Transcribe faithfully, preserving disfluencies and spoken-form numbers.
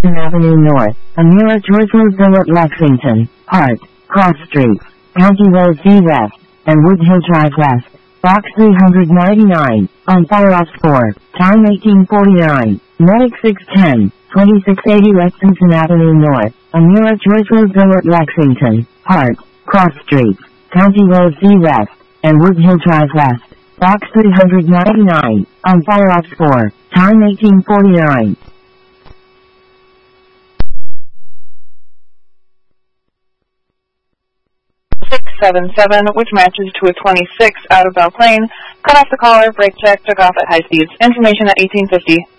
Avenue North, Amira George Roseville at Lexington, Hart, Cross Street, County Road C West, and Wood Hill Drive West. Box three ninety-nine, on fire off four, time eighteen forty-nine, Medic six ten, twenty-six eighty Lexington Avenue North, Amira George Roseville at Lexington, Hart, Cross Street, County Road C West, and Wood Hill Drive West. Box three ninety-nine, on fire off four, time eighteen forty-nine. six seven seven, which matches to a twenty-six out of Belle Plaine. Cut off the caller, brake check, took off at high speeds. Information at eighteen fifty.